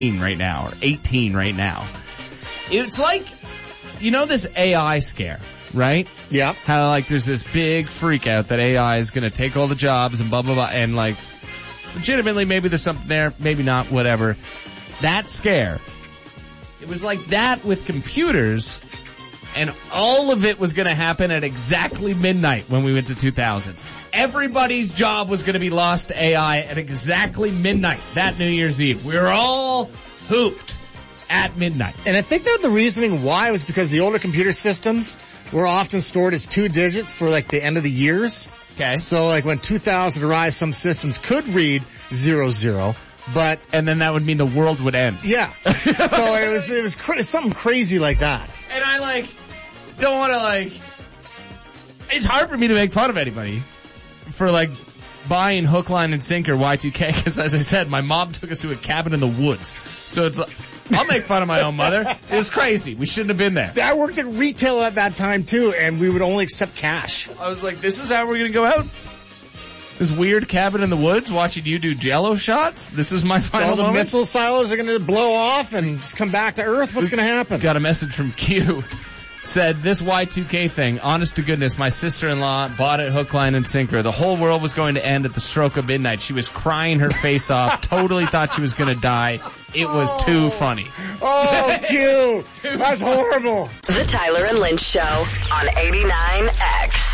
right now, or 18 right now. It's like, this AI scare, right? Yeah. How, there's this big freak out that AI is going to take all the jobs and blah, blah, blah, and, legitimately, maybe there's something there, maybe not, whatever. That scare, it was like that with computers, and all of it was going to happen at exactly midnight when we went to 2000. Everybody's job was going to be lost to AI at exactly midnight that New Year's Eve. We were all hooped at midnight. And I think that the reasoning why was because the older computer systems were often stored as 2 digits for the end of the years. Okay. So when 2000 arrived, some systems could read 00, but... And then that would mean the world would end. Yeah. So it was something crazy like that. And I don't want to it's hard for me to make fun of anybody for buying hook, line, and sinker Y2K because, as I said, my mom took us to a cabin in the woods. So it's I'll make fun of my own mother. It was crazy. We shouldn't have been there. I worked at retail at that time too, and we would only accept cash. I was like, this is how we're going to go out? This weird cabin in the woods watching you do Jell-O shots? This is my final All the moment? missile silos are going to blow off and just come back to Earth? What's going to happen? Got a message from Q. Said, this Y2K thing, honest to goodness, my sister-in-law bought it hook, line, and sinker. The whole world was going to end at the stroke of midnight. She was crying her face off, totally thought she was going to die. It was too funny. Oh, Q! That's horrible. The Tyler and Lynch Show on 89X.